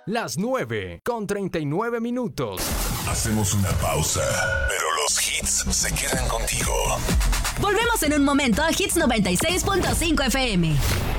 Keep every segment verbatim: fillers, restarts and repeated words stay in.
Las nueve con treinta y nueve minutos. Hacemos una pausa, pero los hits se quedan contigo. Volvemos en un momento a Hits noventa y seis punto cinco F M.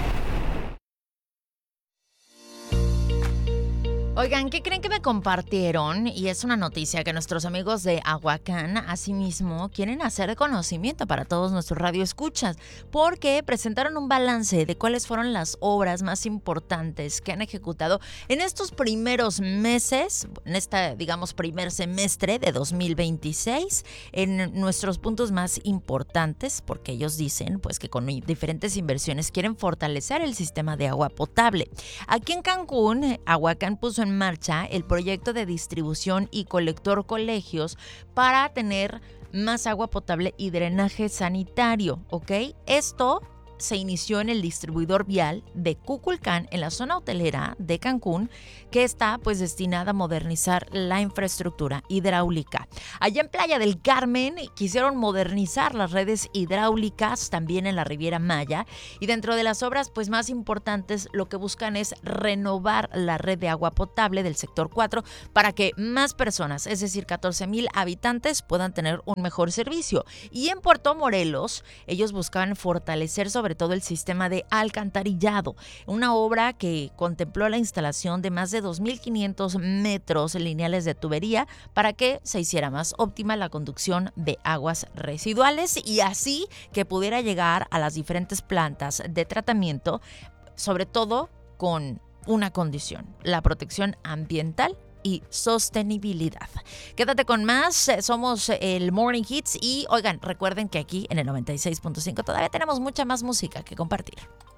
Oigan, ¿qué creen que me compartieron? Y es una noticia que nuestros amigos de Aguacán, asimismo, quieren hacer de conocimiento para todos nuestros radioescuchas, porque presentaron un balance de cuáles fueron las obras más importantes que han ejecutado en estos primeros meses, en este, digamos, primer semestre de dos mil veintiséis, en nuestros puntos más importantes, porque ellos dicen pues que con diferentes inversiones quieren fortalecer el sistema de agua potable. Aquí en Cancún, Aguacán puso en marcha el proyecto de distribución y colector colegios para tener más agua potable y drenaje sanitario, ¿ok? Esto se inició en el distribuidor vial de Kukulcán, en la zona hotelera de Cancún, que está pues destinada a modernizar la infraestructura hidráulica. Allá en Playa del Carmen quisieron modernizar las redes hidráulicas, también en la Riviera Maya, y dentro de las obras pues más importantes lo que buscan es renovar la red de agua potable del sector cuatro para que más personas, es decir, catorce mil habitantes, puedan tener un mejor servicio. Y en Puerto Morelos ellos buscaban fortalecer sobre sobre todo el sistema de alcantarillado, una obra que contempló la instalación de más de dos mil quinientos metros lineales de tubería para que se hiciera más óptima la conducción de aguas residuales y así que pudiera llegar a las diferentes plantas de tratamiento, sobre todo con una condición, la protección ambiental y sostenibilidad. Quédate con más, somos el Morning Hits y oigan, recuerden que aquí en el noventa y seis punto cinco todavía tenemos mucha más música que compartir.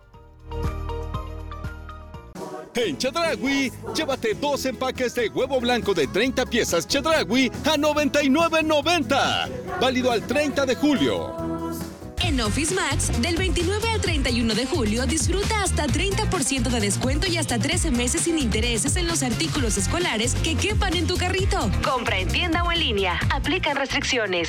En Chedraui, llévate dos empaques de huevo blanco de treinta piezas Chedraui a noventa y nueve noventa. Válido al treinta de julio. En Office Max, del veintinueve al treinta y uno de julio, disfruta hasta treinta por ciento de descuento y hasta trece meses sin intereses en los artículos escolares que quepan en tu carrito. Compra en tienda o en línea. Aplican restricciones.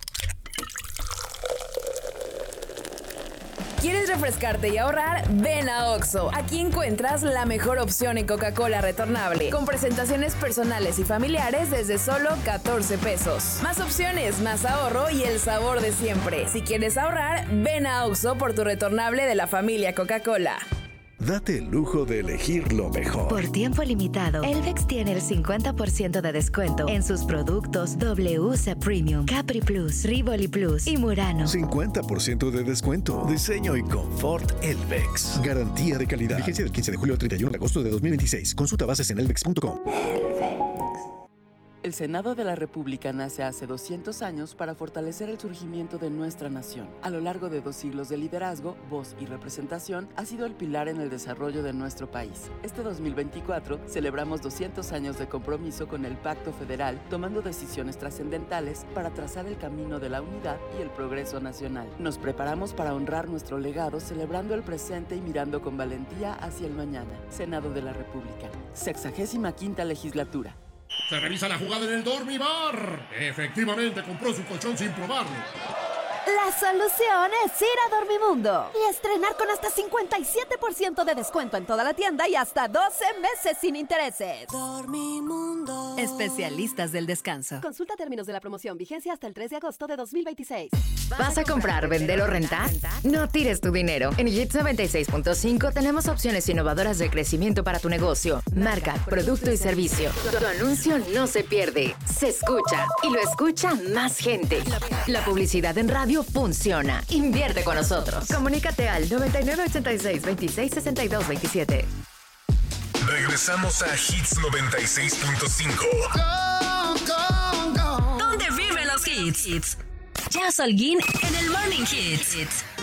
¿Quieres refrescarte y ahorrar? Ven a Oxxo. Aquí encuentras la mejor opción en Coca-Cola retornable, con presentaciones personales y familiares desde solo catorce pesos. Más opciones, más ahorro y el sabor de siempre. Si quieres ahorrar, ven a Oxxo por tu retornable de la familia Coca-Cola. Date el lujo de elegir lo mejor. Por tiempo limitado, Elvex tiene el cincuenta por ciento de descuento en sus productos W C Premium, Capri Plus, Rivoli Plus y Murano. cincuenta por ciento de descuento. Diseño y confort Elvex. Garantía de calidad. Vigencia del quince de julio al treinta y uno de agosto de dos mil veintiséis. Consulta bases en elvex punto com. El Senado de la República nace hace doscientos años para fortalecer el surgimiento de nuestra nación. A lo largo de dos siglos de liderazgo, voz y representación, ha sido el pilar en el desarrollo de nuestro país. Este dos mil veinticuatro celebramos doscientos años de compromiso con el Pacto Federal, tomando decisiones trascendentales para trazar el camino de la unidad y el progreso nacional. Nos preparamos para honrar nuestro legado, celebrando el presente y mirando con valentía hacia el mañana. Senado de la República, sexagésima quinta legislatura. Se revisa la jugada en el Dormibar. Efectivamente, compró su colchón sin probarlo. La solución es ir a Dormimundo y estrenar con hasta cincuenta y siete por ciento de descuento en toda la tienda y hasta doce meses sin intereses. Dormimundo. Especialistas del descanso. Consulta términos de la promoción. Vigencia hasta el tres de agosto de dos mil veintiséis. ¿Vas a comprar, vender o rentar? No tires tu dinero. En Hits noventa y seis punto cinco tenemos opciones innovadoras de crecimiento para tu negocio, marca, producto y servicio. Tu anuncio no se pierde, se escucha y lo escucha más gente. La publicidad en radio funciona. Invierte con nosotros. Comunícate al noventa y nueve ochenta y seis veintiséis sesenta y dos veintisiete. Regresamos a Hits noventa y seis punto cinco. ¿Dónde viven los hits? Jazz Holguín en el Morning Hits.